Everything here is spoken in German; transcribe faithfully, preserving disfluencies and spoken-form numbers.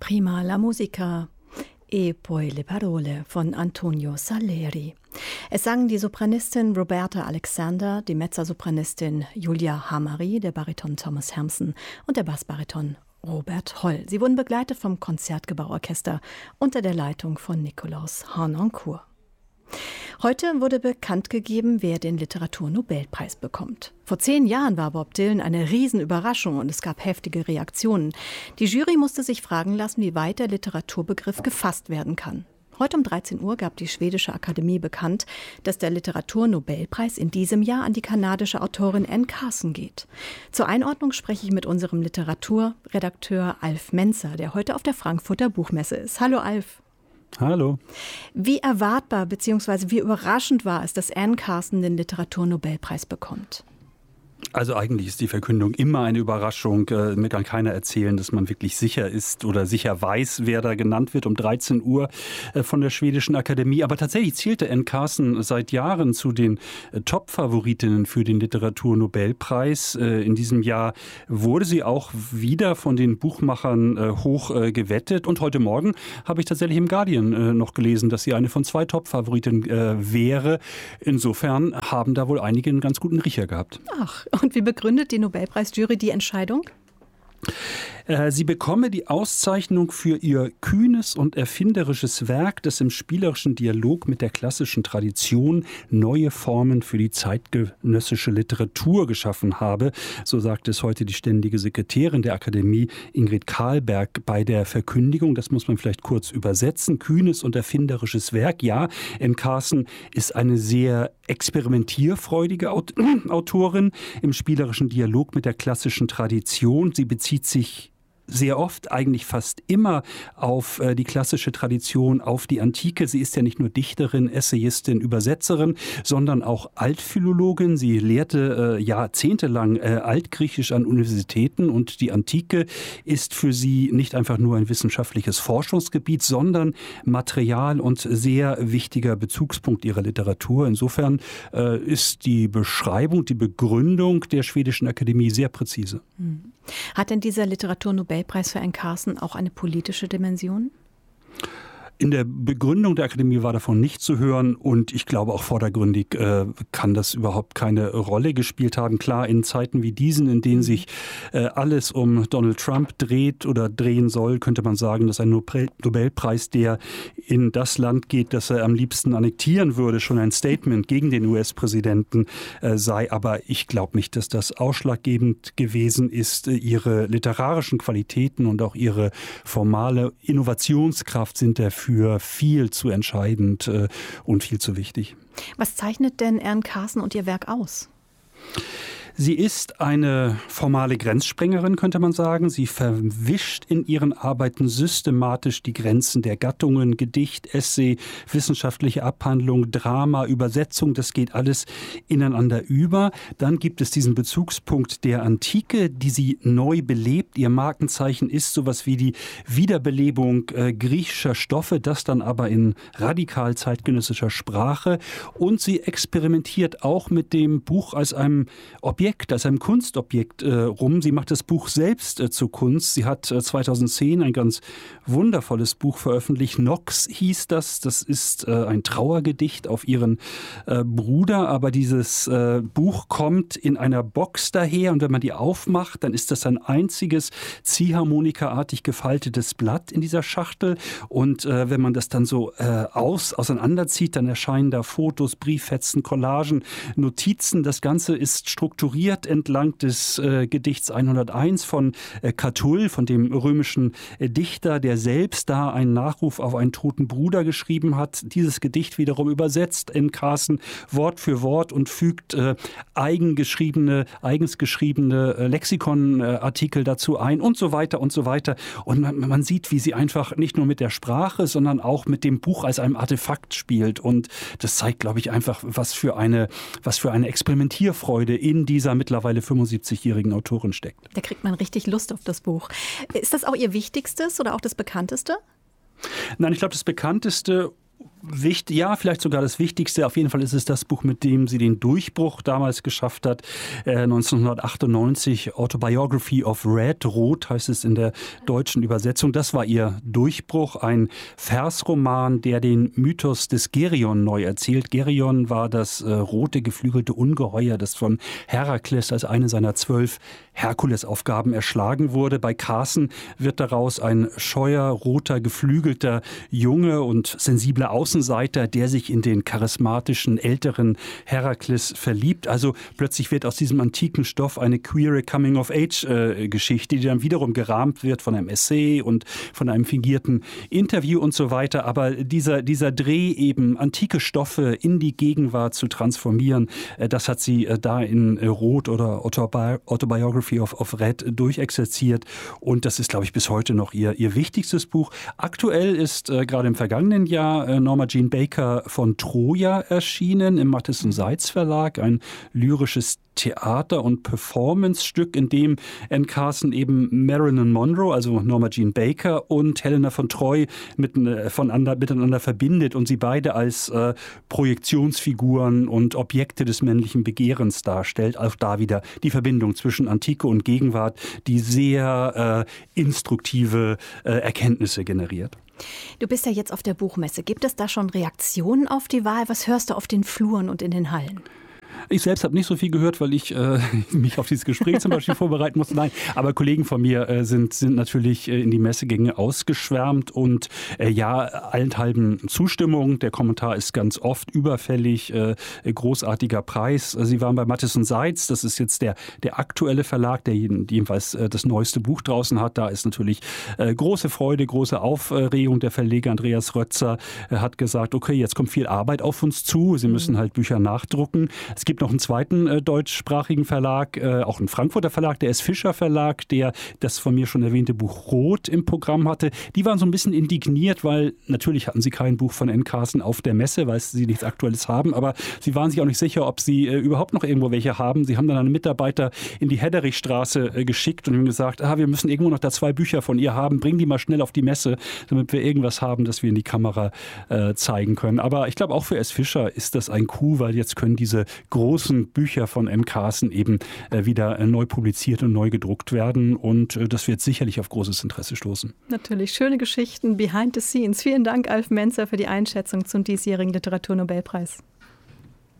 Prima la musica e poi le parole von Antonio Salieri. Es sangen die Sopranistin Roberta Alexander, die Mezzosopranistin Julia Hamari, der Bariton Thomas Hampson und der Bassbariton Robert Holl. Sie wurden begleitet vom Konzertgebauorchester unter der Leitung von Nikolaus Harnoncourt. Heute wurde bekannt gegeben, wer den Literaturnobelpreis bekommt. Vor zehn Jahren war Bob Dylan eine Riesenüberraschung und es gab heftige Reaktionen. Die Jury musste sich fragen lassen, wie weit der Literaturbegriff gefasst werden kann. Heute um dreizehn Uhr gab die schwedische Akademie bekannt, dass der Literaturnobelpreis in diesem Jahr an die kanadische Autorin Anne Carson geht. Zur Einordnung spreche ich mit unserem Literaturredakteur Alf Menzer, der heute auf der Frankfurter Buchmesse ist. Hallo Alf. Hallo. Wie erwartbar bzw. wie überraschend war es, dass Anne Carson den Literaturnobelpreis bekommt? Also eigentlich ist die Verkündung immer eine Überraschung. Äh, mir kann keiner erzählen, dass man wirklich sicher ist oder sicher weiß, wer da genannt wird um dreizehn Uhr äh, von der schwedischen Akademie. Aber tatsächlich zählte Anne Carson seit Jahren zu den äh, Top-Favoritinnen für den Literaturnobelpreis. Äh, in diesem Jahr wurde sie auch wieder von den Buchmachern äh, hoch äh, gewettet. Und heute Morgen habe ich tatsächlich im Guardian äh, noch gelesen, dass sie eine von zwei Top-Favoritinnen äh, wäre. Insofern haben da wohl einige einen ganz guten Riecher gehabt. Ach, und wie begründet die Nobelpreisjury die Entscheidung? Sie bekomme die Auszeichnung für ihr kühnes und erfinderisches Werk, das im spielerischen Dialog mit der klassischen Tradition neue Formen für die zeitgenössische Literatur geschaffen habe. So sagte es heute die ständige Sekretärin der Akademie, Ingrid Karlberg, bei der Verkündigung. Das muss man vielleicht kurz übersetzen. Kühnes und erfinderisches Werk. Ja, Anne Carson ist eine sehr experimentierfreudige Autorin im spielerischen Dialog mit der klassischen Tradition. Sie bezieht sich sehr oft, eigentlich fast immer auf äh, die klassische Tradition, auf die Antike. Sie ist ja nicht nur Dichterin, Essayistin, Übersetzerin, sondern auch Altphilologin. Sie lehrte äh, jahrzehntelang äh, Altgriechisch an Universitäten und die Antike ist für sie nicht einfach nur ein wissenschaftliches Forschungsgebiet, sondern Material und sehr wichtiger Bezugspunkt ihrer Literatur. Insofern äh, ist die Beschreibung, die Begründung der schwedischen Akademie sehr präzise. Hm. Hat denn dieser Literaturnobelpreis für Anne Carson auch eine politische Dimension? In der Begründung der Akademie war davon nicht zu hören und ich glaube auch vordergründig äh, kann das überhaupt keine Rolle gespielt haben. Klar, in Zeiten wie diesen, in denen sich äh, alles um Donald Trump dreht oder drehen soll, könnte man sagen, dass ein Nobelpreis, der in das Land geht, das er am liebsten annektieren würde, schon ein Statement gegen den U S-Präsidenten äh, sei. Aber ich glaube nicht, dass das ausschlaggebend gewesen ist. Ihre literarischen Qualitäten und auch ihre formale Innovationskraft sind dafür für viel zu entscheidend äh, und viel zu wichtig. Was zeichnet denn Anne Carson und ihr Werk aus? Sie ist eine formale Grenzsprengerin, könnte man sagen. Sie verwischt in ihren Arbeiten systematisch die Grenzen der Gattungen, Gedicht, Essay, wissenschaftliche Abhandlung, Drama, Übersetzung. Das geht alles ineinander über. Dann gibt es diesen Bezugspunkt der Antike, die sie neu belebt. Ihr Markenzeichen ist sowas wie die Wiederbelebung äh, griechischer Stoffe, das dann aber in radikal zeitgenössischer Sprache. Und sie experimentiert auch mit dem Buch als einem Objekt, als einem Kunstobjekt äh, rum. Sie macht das Buch selbst äh, zur Kunst. Sie hat äh, zweitausendzehn ein ganz wundervolles Buch veröffentlicht. Nox hieß das. Das ist äh, ein Trauergedicht auf ihren äh, Bruder. Aber dieses äh, Buch kommt in einer Box daher und wenn man die aufmacht, dann ist das ein einziges Ziehharmonikaartig gefaltetes Blatt in dieser Schachtel. Und äh, wenn man das dann so äh, aus, auseinanderzieht, dann erscheinen da Fotos, Brieffetzen, Collagen, Notizen. Das Ganze ist strukturiert entlang des äh, Gedichts hunderteins von äh, Catull, von dem römischen äh, Dichter, der selbst da einen Nachruf auf einen toten Bruder geschrieben hat. Dieses Gedicht wiederum übersetzt Anne Carson Wort für Wort und fügt äh, eigengeschriebene, eigens geschriebene äh, Lexikonartikel äh, dazu ein und so weiter und so weiter. Und man, man sieht, wie sie einfach nicht nur mit der Sprache, sondern auch mit dem Buch als einem Artefakt spielt. Und das zeigt, glaube ich, einfach, was für eine, was für eine Experimentierfreude in dieser mittlerweile fünfundsiebzigjährigen Autorin steckt. Da kriegt man richtig Lust auf das Buch. Ist das auch Ihr wichtigstes oder auch das bekannteste? Nein, ich glaube, das bekannteste wichtig, ja, vielleicht sogar das Wichtigste. Auf jeden Fall ist es das Buch, mit dem sie den Durchbruch damals geschafft hat. Äh, neunzehnhundertachtundneunzig, Autobiography of Red, Rot heißt es in der deutschen Übersetzung. Das war ihr Durchbruch, ein Versroman, der den Mythos des Geryon neu erzählt. Geryon war das äh, rote geflügelte Ungeheuer, das von Herakles als eine seiner zwölf Herkulesaufgaben erschlagen wurde. Bei Carson wird daraus ein scheuer, roter, geflügelter Junge und sensibler Außenseiter, der sich in den charismatischen, älteren Herakles verliebt. Also plötzlich wird aus diesem antiken Stoff eine queere Coming-of-Age-Geschichte, die dann wiederum gerahmt wird von einem Essay und von einem fingierten Interview und so weiter. Aber dieser, dieser Dreh, eben antike Stoffe in die Gegenwart zu transformieren, das hat sie da in Rot oder Autobiography of, of Red durchexerziert. Und das ist, glaube ich, bis heute noch ihr, ihr wichtigstes Buch. Aktuell ist äh, gerade im vergangenen Jahr äh, Norma Jean Baker von Troja erschienen im Matthes und Seitz Verlag, ein lyrisches Theater- und Performance-Stück, in dem Anne Carson eben Marilyn Monroe, also Norma Jean Baker, und Helena von Troy mit, äh, voneinander, miteinander verbindet und sie beide als äh, Projektionsfiguren und Objekte des männlichen Begehrens darstellt. Auch da wieder die Verbindung zwischen Antike und Gegenwart, die sehr äh, instruktive äh, Erkenntnisse generiert. Du bist ja jetzt auf der Buchmesse. Gibt es da schon Reaktionen auf die Wahl? Was hörst du auf den Fluren und in den Hallen? Ich selbst habe nicht so viel gehört, weil ich äh, mich auf dieses Gespräch zum Beispiel vorbereiten musste. Nein, aber Kollegen von mir äh, sind, sind natürlich äh, in die Messegänge ausgeschwärmt und äh, ja, allenthalben Zustimmung. Der Kommentar ist ganz oft überfällig, äh, großartiger Preis. Sie waren bei Matthes und Seitz, das ist jetzt der, der aktuelle Verlag, der jedenfalls äh, das neueste Buch draußen hat. Da ist natürlich äh, große Freude, große Aufregung. Der Verleger Andreas Rötzer äh, hat gesagt, okay, jetzt kommt viel Arbeit auf uns zu. Sie müssen halt Bücher nachdrucken. Es gibt noch einen zweiten äh, deutschsprachigen Verlag, äh, auch einen Frankfurter Verlag, der S. Fischer Verlag, der das von mir schon erwähnte Buch Rot im Programm hatte. Die waren so ein bisschen indigniert, weil natürlich hatten sie kein Buch von Anne Carson auf der Messe, weil sie nichts Aktuelles haben, aber sie waren sich auch nicht sicher, ob sie äh, überhaupt noch irgendwo welche haben. Sie haben dann einen Mitarbeiter in die Hederichstraße äh, geschickt und haben gesagt, ah, wir müssen irgendwo noch da zwei Bücher von ihr haben, bring die mal schnell auf die Messe, damit wir irgendwas haben, das wir in die Kamera äh, zeigen können. Aber ich glaube, auch für S. Fischer ist das ein Coup, weil jetzt können diese großen Bücher von Anne Carson eben äh, wieder äh, neu publiziert und neu gedruckt werden und äh, das wird sicherlich auf großes Interesse stoßen. Natürlich, schöne Geschichten behind the scenes. Vielen Dank, Alf Menzer, für die Einschätzung zum diesjährigen Literaturnobelpreis.